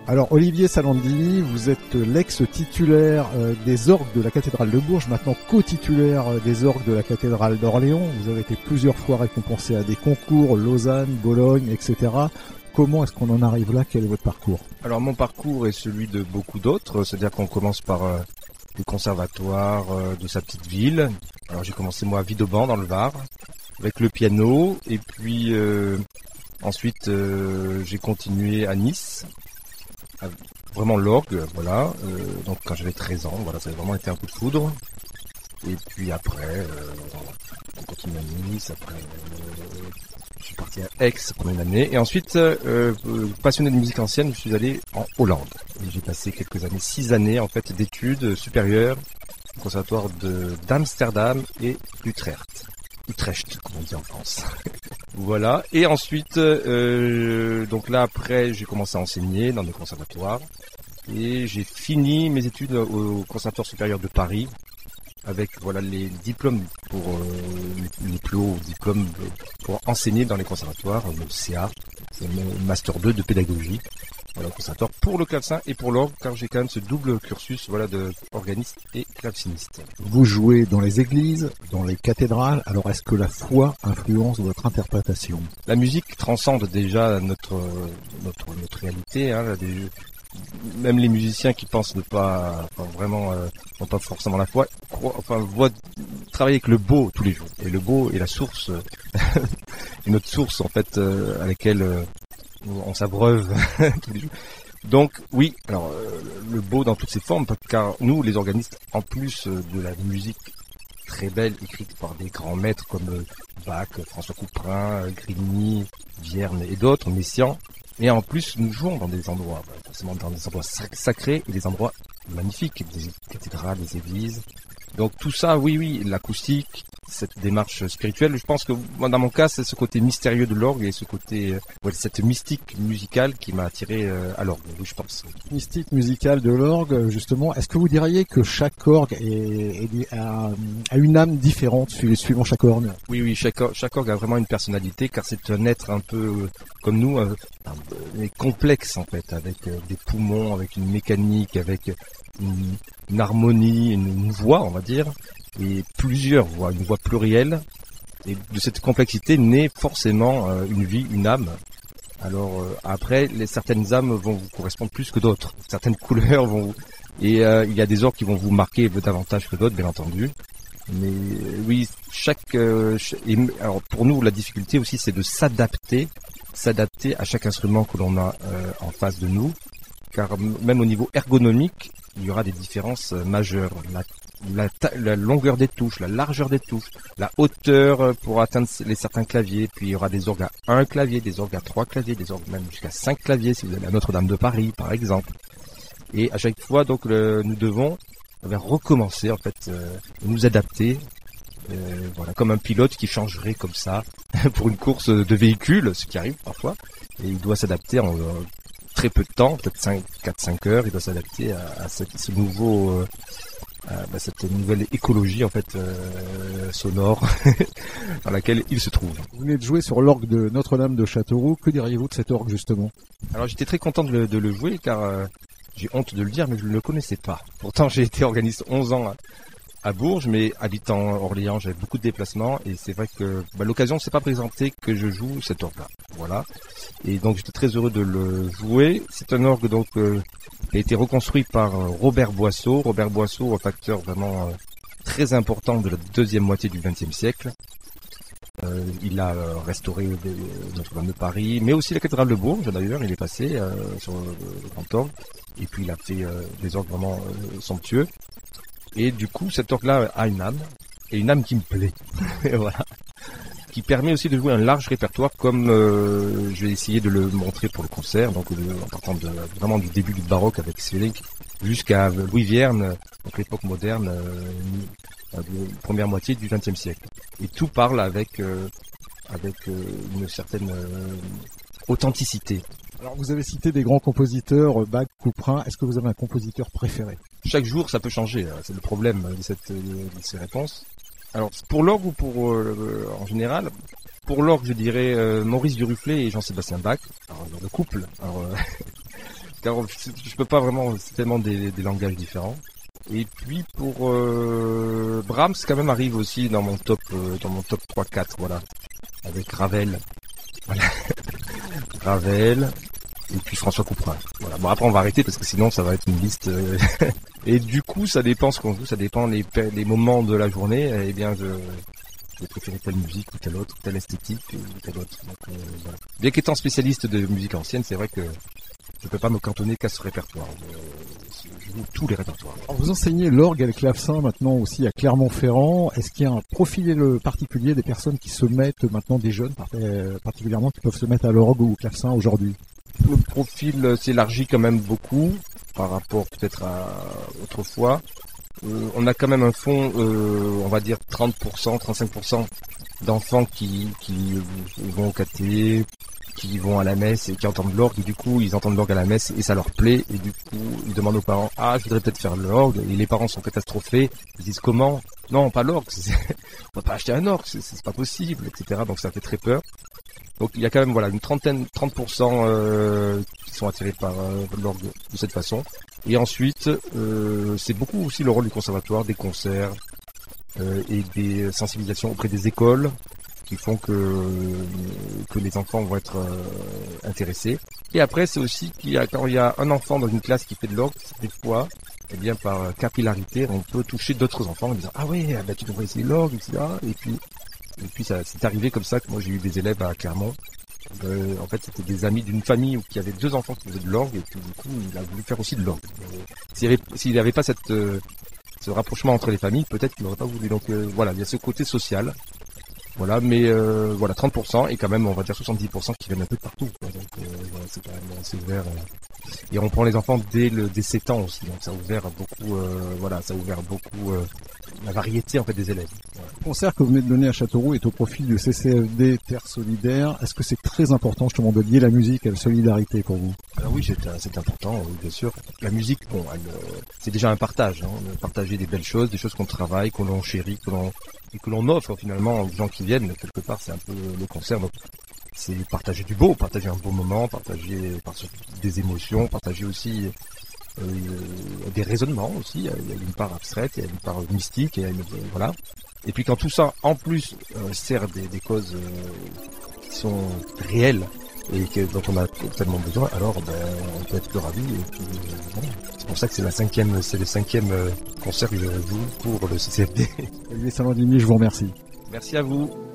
Alors Olivier Salandini, vous êtes l'ex-titulaire des orgues de la cathédrale de Bourges, maintenant co-titulaire des orgues de la cathédrale d'Orléans. Vous avez été plusieurs fois récompensé à des concours, Lausanne, Bologne, etc. Comment est-ce qu'on en arrive là? Quel est votre parcours? Alors mon parcours est celui de beaucoup d'autres, c'est-à-dire qu'on commence par le conservatoire de sa petite ville. Alors j'ai commencé moi à Vidauban dans le Var, avec le piano, et puis ensuite j'ai continué à Nice. Vraiment l'orgue, voilà. Donc quand j'avais 13 ans, voilà, ça a vraiment été un coup de foudre. Et puis après, on continue à Nice. Après, je suis parti à Aix pour une année. Et ensuite, passionné de musique ancienne, je suis allé en Hollande. Et j'ai passé quelques années, 6 années en fait d'études supérieures au conservatoire d'Amsterdam et d'Utrecht. Utrecht, comme on dit en France. Voilà. Et ensuite, donc là après, j'ai commencé à enseigner dans des conservatoires et j'ai fini mes études au Conservatoire supérieur de Paris avec voilà les diplômes pour les plus hauts diplômes pour enseigner dans les conservatoires, le CA, c'est mon master 2 de pédagogie. Voilà, conservatoire pour le clavecin et pour l'orgue, car j'ai quand même ce double cursus, voilà, de organiste et claveciniste. Vous jouez dans les églises, dans les cathédrales. Alors, est-ce que la foi influence votre interprétation? La musique transcende déjà notre réalité. Hein, même les musiciens qui pensent ne pas, enfin, vraiment, n'ont pas forcément la foi, voient travailler avec le beau tous les jours. Et le beau est la source, est notre source en fait, à laquelle on s'abreuve tous les jours. Donc oui, alors le beau dans toutes ses formes, car nous les organistes, en plus de la musique très belle écrite par des grands maîtres comme Bach, François Couperin, Grigny, Vierne et d'autres, Messiaen, et en plus nous jouons dans des endroits, forcément dans des endroits sacrés et des endroits magnifiques, des cathédrales, des églises. Donc tout ça, oui, l'acoustique, cette démarche spirituelle, je pense que moi, dans mon cas, c'est ce côté mystérieux de l'orgue et ce côté, cette mystique musicale qui m'a attiré à l'orgue, oui, je pense. Mystique musicale de l'orgue, justement, est-ce que vous diriez que chaque orgue a une âme différente suivant chaque orgue? Oui, chaque orgue a vraiment une personnalité, car c'est un être un peu comme nous, mais complexe en fait, avec des poumons, avec une mécanique, avec une harmonie, une voix, on va dire, et plusieurs voix, une voix plurielle. Et de cette complexité naît forcément une vie, une âme. Alors après, certaines âmes vont vous correspondre plus que d'autres. Certaines couleurs vont vous... Et il y a des orgues qui vont vous marquer davantage que d'autres, bien entendu. Mais oui, alors pour nous, la difficulté aussi, c'est de s'adapter à chaque instrument que l'on a en face de nous. Car même au niveau ergonomique, il y aura des différences majeures. La longueur des touches, la largeur des touches, la hauteur pour atteindre certains claviers. Puis il y aura des orgues à 1 clavier, des orgues à 3 claviers, des orgues même jusqu'à 5 claviers, si vous allez à Notre-Dame de Paris, par exemple. Et à chaque fois, donc, nous devons recommencer, en fait, nous adapter. Voilà, comme un pilote qui changerait comme ça pour une course de véhicule, ce qui arrive parfois. Et il doit s'adapter en très peu de temps, peut-être 4-5 heures, il doit s'adapter à ce nouveau, cette nouvelle écologie en fait sonore dans laquelle il se trouve. Vous venez de jouer sur l'orgue de Notre-Dame de Châteauroux. Que diriez-vous de cet orgue justement? Alors j'étais très content de le jouer car j'ai honte de le dire, mais je ne le connaissais pas. Pourtant j'ai été organiste 11 ans à Bourges, mais habitant Orléans, j'avais beaucoup de déplacements et c'est vrai que l'occasion ne s'est pas présentée que je joue cet orgue-là. Voilà. Et donc j'étais très heureux de le jouer. C'est un orgue donc qui a été reconstruit par Robert Boisseau. Robert Boisseau, un facteur vraiment très important de la deuxième moitié du XXe siècle. Il a restauré Notre-Dame de Paris, mais aussi la cathédrale de Bourges d'ailleurs. Il est passé sur le grand orgue et puis il a fait des orgues vraiment somptueux. Et du coup, cet orgue-là a une âme, et une âme qui me plaît, voilà, qui permet aussi de jouer un large répertoire, comme je vais essayer de le montrer pour le concert, donc en partant vraiment du début du baroque avec Sweelinck jusqu'à Louis Vierne, donc l'époque moderne, première moitié du XXe siècle. Et tout parle avec une certaine authenticité. Alors vous avez cité des grands compositeurs, Bach, Couperin. Est-ce que vous avez un compositeur préféré? Chaque jour, ça peut changer. C'est le problème de ces réponses. Alors pour l'orgue ou pour en général, pour l'orgue, je dirais Maurice Duruflé et Jean-Sébastien Bach. Alors le couple. Alors car je peux pas vraiment, c'est tellement des langages différents. Et puis pour Brahms quand même arrive aussi dans mon top 3-4, voilà, avec Ravel. Voilà. Ravel et puis François Couperin. Voilà. Bon après on va arrêter parce que sinon ça va être une liste. Et du coup ça dépend ce qu'on joue, ça dépend les moments de la journée. Eh bien je vais préférer telle musique ou telle autre, telle esthétique ou telle autre. Donc, voilà. Bien qu'étant spécialiste de musique ancienne, c'est vrai que je peux pas me cantonner qu'à ce répertoire. Je joue tous les répertoires. Alors, vous enseignez l'orgue et le clavecin maintenant aussi à Clermont-Ferrand. Est-ce qu'il y a un profil particulier des personnes qui se mettent maintenant, des jeunes particulièrement, qui peuvent se mettre à l'orgue ou au clavecin aujourd'hui? Le profil s'élargit quand même beaucoup par rapport peut-être à autrefois. On a quand même un fond, on va dire 30%, 35% d'enfants qui vont au caté, qui vont à la messe et qui entendent l'orgue, et du coup ils entendent l'orgue à la messe et ça leur plaît, et du coup ils demandent aux parents, je voudrais peut-être faire l'orgue, et les parents sont catastrophés, ils disent comment? Non, pas l'orgue, on va pas acheter un orgue, c'est pas possible, etc. Donc ça fait très peur. Donc il y a quand même voilà une 30% qui sont attirés par l'orgue de cette façon. Et ensuite, c'est beaucoup aussi le rôle du conservatoire, des concerts et des sensibilisations auprès des écoles qui font que les enfants vont être intéressés. Et après, c'est aussi quand il y a un enfant dans une classe qui fait de l'orgue, des fois, eh bien par capillarité, on peut toucher d'autres enfants en disant tu devrais essayer l'orgue, etc. Et puis ça c'est arrivé comme ça que moi j'ai eu des élèves à Clermont. En fait, c'était des amis d'une famille qui avait 2 enfants qui faisaient de l'orgue et puis du coup, il a voulu faire aussi de l'orgue. S'il n'y avait pas ce rapprochement entre les familles, peut-être qu'il n'aurait pas voulu. Donc voilà, il y a ce côté social. Voilà, mais voilà, 30% et quand même, on va dire 70% qui viennent un peu de partout. Quoi. Donc voilà, c'est quand même assez ouvert. Et on prend les enfants dès 7 ans aussi. Donc ça a ouvert beaucoup, la variété en fait des élèves. Voilà. Le concert que vous venez de donner à Châteauroux est au profil du CCFD Terre Solidaire. Est-ce que c'est très important justement de lier la musique à la solidarité pour vous? Alors oui, c'est important, oui, bien sûr. La musique, c'est déjà un partage. Partager des belles choses, des choses qu'on travaille, qu'on chérit, que l'on offre finalement aux gens qui viennent. Quelque part, c'est un peu le concert. Donc, c'est partager du beau, partager un beau moment, partager des émotions, partager aussi des raisonnements aussi. Il y a une part abstraite, il y a une part mystique, voilà. Et puis quand tout ça, en plus, sert des causes qui sont réelles et dont on a tellement besoin, alors on peut être que ravis. Et puis voilà. C'est pour ça que c'est le 5e concert que je joue pour le CCFD. Olivier Salandini, je vous remercie. Merci à vous.